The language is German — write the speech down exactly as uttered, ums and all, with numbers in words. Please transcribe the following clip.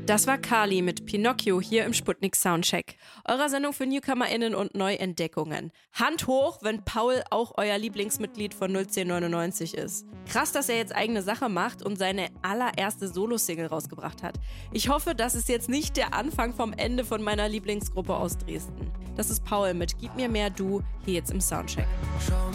Das war Kali mit Pinocchio hier im Sputnik Soundcheck, eurer Sendung für NewcomerInnen und Neuentdeckungen. Hand hoch, wenn Paul auch euer Lieblingsmitglied von null zehn neunundneunzig ist. Krass, dass er jetzt eigene Sache macht und seine allererste Solo-Single rausgebracht hat. Ich hoffe, das ist jetzt nicht der Anfang vom Ende von meiner Lieblingsgruppe aus Dresden. Das ist Paul mit Gib mir mehr Du, hier jetzt im Soundcheck. Schau